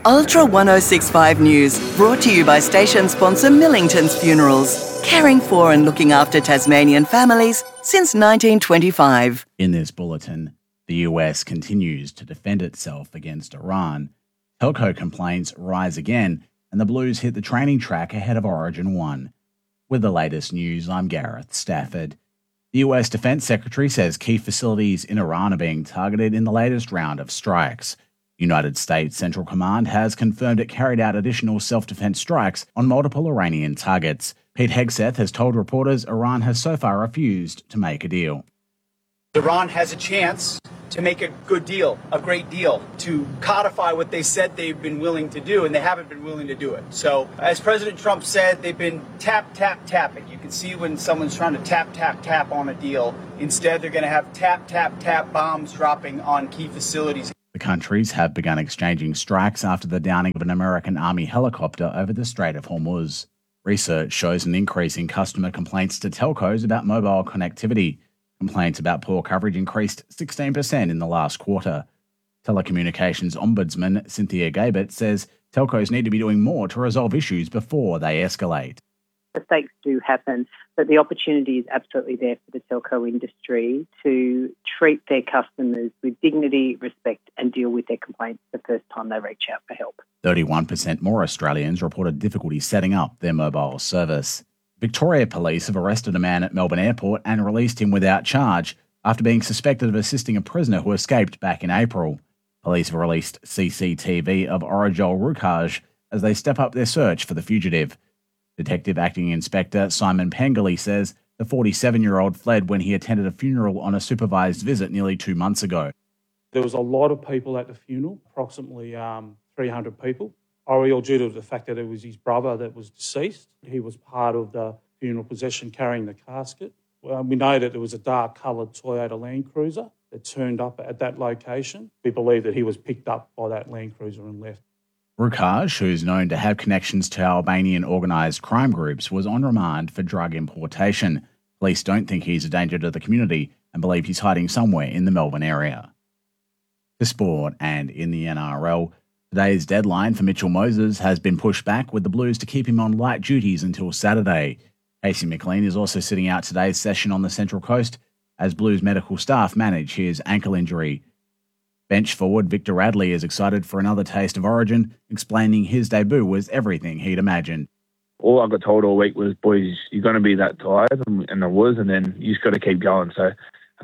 Ultra 1065 News, brought to you by station sponsor Millington's Funerals, caring for and looking after Tasmanian families since 1925. In this bulletin, the US continues to defend itself against Iran. Telco complaints rise again, and the Blues hit the training track ahead of Origin 1. With the latest news, I'm Gareth Stafford. The US Defense Secretary says key facilities in Iran are being targeted in the latest round of strikes. United States Central Command has confirmed it carried out additional self-defense strikes on multiple Iranian targets. Pete Hegseth has told reporters Iran has so far refused to make a deal. Iran has a chance to make a good deal, a great deal, to codify what they said they've been willing to do, and they haven't been willing to do it. So, as President Trump said, they've been tapping. You can see when someone's trying to tap on a deal. Instead, they're going to have tap bombs dropping on key facilities. The countries have begun exchanging strikes after the downing of an American Army helicopter over the Strait of Hormuz. Research shows an increase in customer complaints to telcos about mobile connectivity. Complaints about poor coverage increased 16% in the last quarter. Telecommunications Ombudsman Cynthia Gabert says telcos need to be doing more to resolve issues before they escalate. Mistakes do happen, but the opportunity is absolutely there for the telco industry to treat their customers with dignity, respect, and deal with their complaints the first time they reach out for help. 31% more Australians reported difficulty setting up their mobile service. Victoria Police have arrested a man at Melbourne Airport and released him without charge after being suspected of assisting a prisoner who escaped back in April. Police have released CCTV of Orajol Rukaj as they step up their search for the fugitive. Detective Acting Inspector Simon Pengoli says the 47-year-old fled when he attended a funeral on a supervised visit nearly 2 months ago. There was a lot of people at the funeral, approximately 300 people. Oriel, due to the fact that it was his brother that was deceased, he was part of the funeral procession carrying the casket. We know that there was a dark-coloured Toyota Land Cruiser that turned up at that location. We believe that he was picked up by that Land Cruiser and left. Rukaj, who's known to have connections to Albanian organised crime groups, was on remand for drug importation. Police don't think he's a danger to the community and believe he's hiding somewhere in the Melbourne area. To sport and in the NRL, today's deadline for Mitchell Moses has been pushed back with the Blues to keep him on light duties until Saturday. Casey McLean is also sitting out today's session on the Central Coast as Blues medical staff manage his ankle injury. Bench forward Victor Radley is excited for another taste of Origin, explaining his debut was everything he'd imagined. All I got told all week was, boys, you're going to be that tired, and I was, and then you just got to keep going. So it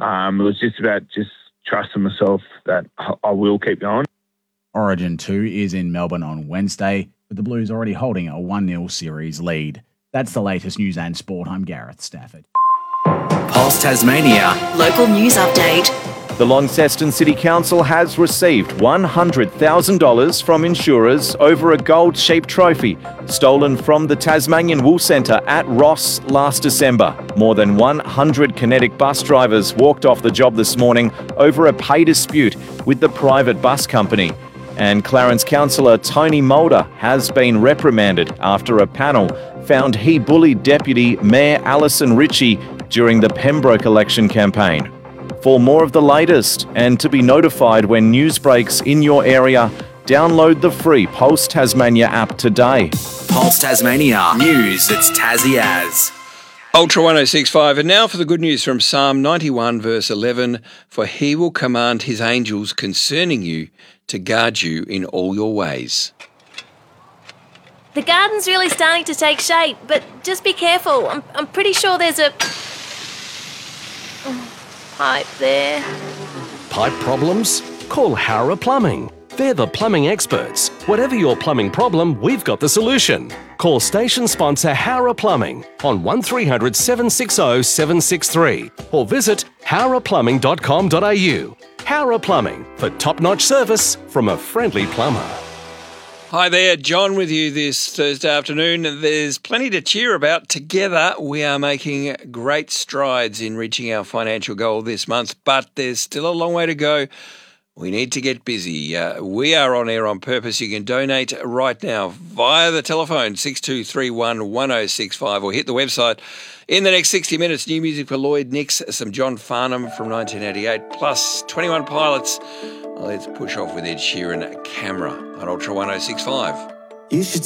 was just about just trusting myself that I will keep going. Origin 2 is in Melbourne on Wednesday, with the Blues already holding a 1-0 series lead. That's the latest news and sport. I'm Gareth Stafford. Pulse Tasmania. Local news update. The Launceston City Council has received $100,000 from insurers over a gold sheep trophy stolen from the Tasmanian Wool Centre at Ross last December. More than 100 Kinetic bus drivers walked off the job this morning over a pay dispute with the private bus company. And Clarence councillor Tony Mulder has been reprimanded after a panel found he bullied Deputy Mayor Alison Ritchie during the Pembroke election campaign. For more of the latest and to be notified when news breaks in your area, download the free Pulse Tasmania app today. Pulse Tasmania. News that's Tassie as. Ultra 1065, and now for the good news from Psalm 91 verse 11. For he will command his angels concerning you to guard you in all your ways. The garden's really starting to take shape, but just be careful. I'm pretty sure there's a pipe there. Pipe problems? Call Howrah Plumbing. They're the plumbing experts. Whatever your plumbing problem, we've got the solution. Call station sponsor Howrah Plumbing on 1300 760 763 or visit howrahplumbing.com.au. Howrah Plumbing for top-notch service from a friendly plumber. Hi there, John with you this Thursday afternoon. There's plenty to cheer about. Together, we are making great strides in reaching our financial goal this month, but there's still a long way to go. We need to get busy. We are on air on purpose. You can donate right now via the telephone 6231 1065 or hit the website. In the next 60 minutes, new music for Lloyd Nix, some John Farnham from 1988, plus 21 Pilots Let's push off with Ed Sheeran, Camera on Ultra 1065. You should